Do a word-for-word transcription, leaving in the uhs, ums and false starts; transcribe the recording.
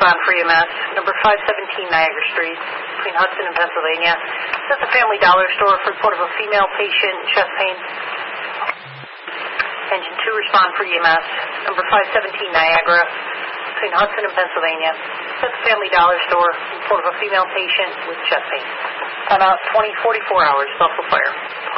respond for E M S, number five seventeen Niagara Street, between Hudson and Pennsylvania. This is a Family Dollar store for report of a female patient, chest pain. Engine two, respond for E M S, number five seventeen Niagara, between Hudson and Pennsylvania. This is a Family Dollar store, report of a female patient with chest pain. Time out twenty forty-four hours, Buffalo Fire.